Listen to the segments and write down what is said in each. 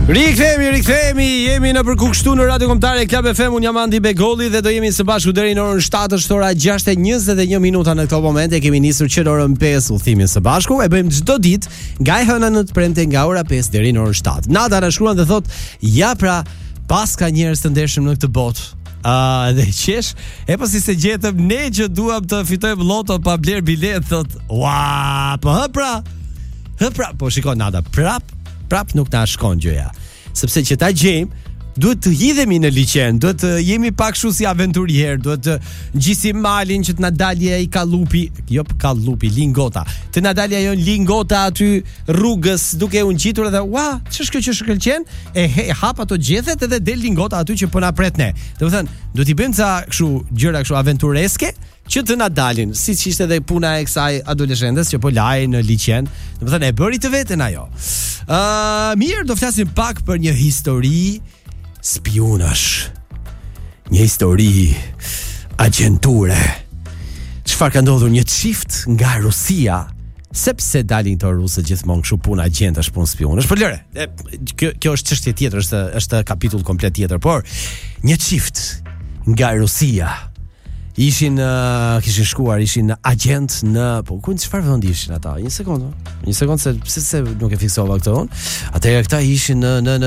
Rikthehemi, jemi në përku kështu në Radio Kombëtare Klab FM. Unë jam Andi Begolli dhe do jemi së bashku deri në orën 7, është ora 6:21 minuta në këto momente. Kemi nisur që në orën 5 udhimin së bashku. E bëjmë çdo ditë nga e hëna në të premte nga ora 5 deri në orën 7. Nada na shkruan dhe thot: "Ja pra, pas ka njerëz të ndershëm në këtë botë." Dhe qesh, e po si se gjetëm ne që duam të fitojmë loto pa bler bilet, thot: "Ua, po hë pra." Po shikoj Nada, prap nuk na shkon gjëja. Sepse që ta gjejmë, duhet të hidhemi në liçen, duhet të jemi pak kështu si aventurier, duhet të ngjisim malin që të na dalë ai kallupi, lingota. Të na dalë ajo lingota aty rrugës duke u ngjitur edhe ua, ç'është kjo që shkëlqen? E hap ato gjethet edhe del lingota aty që po na pret ne. Domethënë, duhet i bëjmë ca kështu gjëra kështu aventureske që të na dalin, siç ishte edhe puna e kësaj adoleshentes që po lajë në liçen. Domethënë e bëri të veten ajo. Mirë, do flasim pak për një histori spionash. Një histori agenture. Çfarë ka ndodhur një çift nga Rusia, sepse dalin këto rusët gjithmonë kështu punë agentash, punë spionash. Po lëre, kjo është çështje tjetër, është kapitull komplet tjetër, por një çift nga Rusia kishin shkuar, ishin agent në, po ku çfarë vendi ishin ata? Një sekond se nuk e fiksova këtë unë. Atëherë këta ishin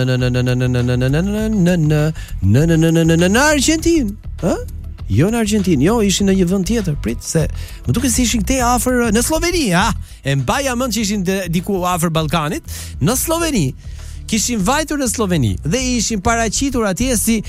në Argjentinë, ë? Jo në Argjentinë, jo, ishin në një vend tjetër. Prit, se më duket se ishin këtej afër në Sloveni, ha? E mbaja mend që ishin diku afër Ballkanit, në Sloveni. Kishin vajtur në Sloveni dhe ishin paraqitur atje si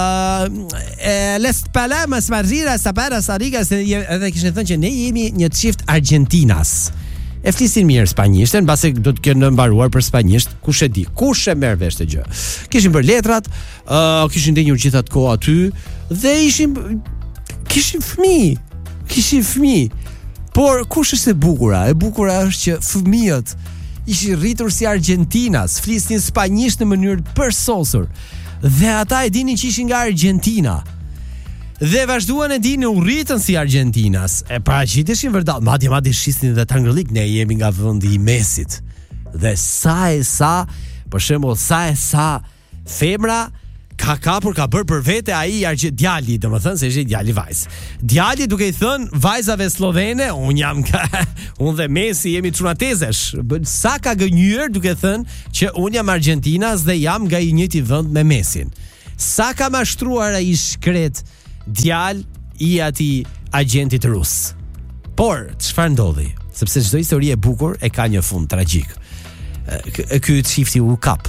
les palamas marrira sapara sariga, edhe kishin thënë që ne jemi një çift Argentinas. E flisin mirë spanjisht, mbase do të kenë mbaruar për spanjisht, kush e di, kush e merr vesh të gjë. Kishin bërë letrat, kishin ndenjur gjithatë kohë aty dhe kishin fëmijë. Por kush është e bukura? E bukura është që fëmijët ishin rritur si Argentinas, flisnin spanjisht në mënyrë përsosur. Dhe ata e dinin që ishin nga Argentina. Dhe vazhduan e dinin u rritën si Argentinas. E paraqiteshin vërtet, madje shisnin dhe tangëllik, ne jemi nga vendi i mesit. Dhe sa për shembull sa femra ka bërë për vete ai djali, domethënë se ishte djali vajzë. Djali duke i thënë vajzave slovene, unë dhe Messi jemi çunatezesh. Sa ka gënjur duke thënë që unë jam Argentinas dhe jam nga i njëjti vend me Messin. Sa ka mashtruar ai shkret djal i atij agentit rus. Por çfarë ndodhi? Sepse çdo histori e bukur e ka një fund tragjik. Ky çifti u kap,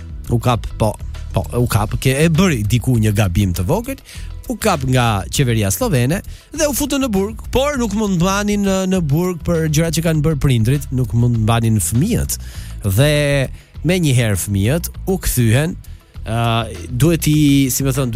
që e bëri diku një gabim të vogël, u kap nga qeveria slovene dhe u futën në burg, por nuk mund mbanin në burg për gjërat që kanë bërë prindrit, nuk mund mbanin fëmijët. Dhe me njëherë fëmijët u kthyen, duhet i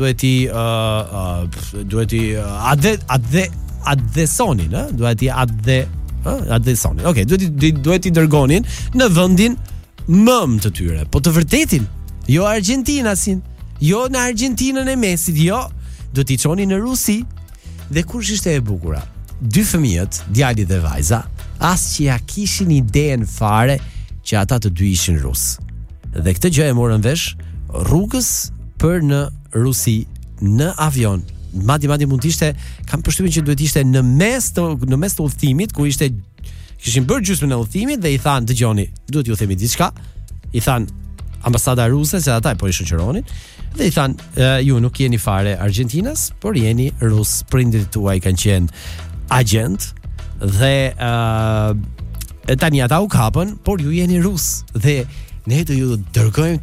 adhesonin, adhesonin. Okej, duhet i dërgonin në vendin mëm të tyre, po të vërtetin. Jo Argentinasin, jo në Argentinën e Mesit, jo, do t'i çoni në Rusi. Dhe kush ishte e bukura? Dy fëmijët, djali dhe vajza, as që ja kishin idenë fare që ata të dy ishin rus. Dhe këtë gjë e morën vesh rrugës për në Rusi, në avion. Madje mund të ishte, kam përshtypjen që duhet ishte në mes të udhëtimit, ku kishin bërë gjysmën e udhëtimit dhe i thanë, dëgjoni, duhet ju themi diçka. I thanë ambasada ruse, se ata po i shoqëronin, dhe i thanë, ju nuk jeni fare Argentinas, por jeni rus, prindrit tuaj kanë qenë agent, dhe tani ata u kapën, por ju jeni rus, dhe ne do ju dërgojmë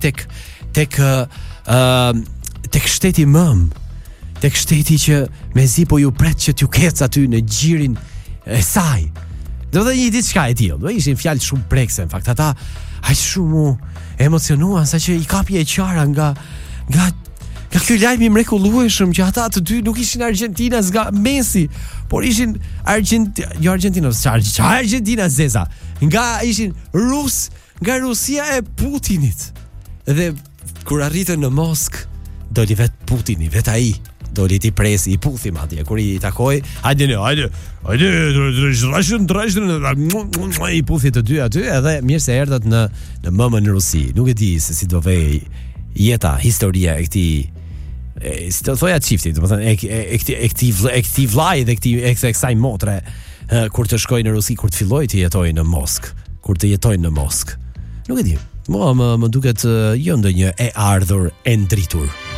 tek shteti mëm, tek shteti që mezi po ju pret që t'ju kec aty në gjirin e saj. Do të një diçka e tillë, do ishin fjalë shumë prekse, në fakt ata aq shumë emocionuan sa që i kapi e qara nga ky lajm i mrekullueshëm që ata të dy nuk ishin Argentinas nga Messi, por ishin Argentina zeza, nga ishin rus nga Rusia e Putinit. Dhe kur arritën në Moskë, doli vet Putini, vet ai, doli ti presi, I puthim atje kur I takoi. Hajde, I puthit të dy aty edhe mirë se erdhat në mëmën në Rusi. Nuk e di se si do vej jeta, historia e këtij si të thoja çifti, domethënë e këtij vllai dhe kësaj motre kur të shkojë në Rusi, kur të fillojë të jetojë në Moskë, kur të jetojnë në Moskë. Nuk e di. Mua më duket jo ndonjë e ardhur e ndritur.